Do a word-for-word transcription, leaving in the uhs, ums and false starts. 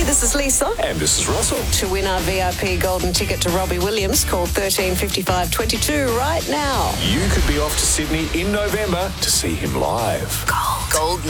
this is Lisa. And this is Russell. To win our V I P golden ticket to Robbie Williams, call thirteen fifty-five twenty-two right now. You could be off to Sydney in November to see him live. Gold. Gold